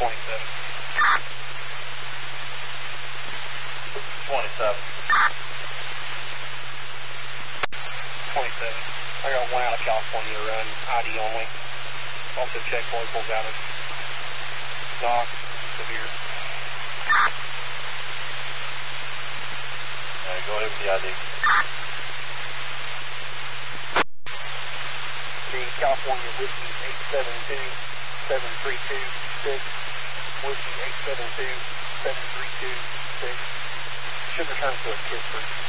27. I got one out of California run, ID only. Also check locals out of Knox, Severe. Alright, go ahead with the ID. The California Whiskey 872-7326, Whiskey 872-7326, should return to a KISS.